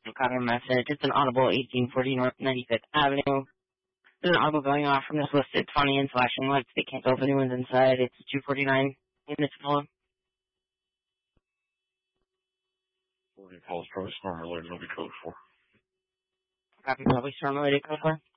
Copy message. It's an audible 1840 North 95th Avenue. There's an audible going off from this listed 20 and flashing lights. They can't go if anyone's inside. It's 249 units full. 40 calls, probably storm related, it'll be code 4. Copy, probably storm related code 4.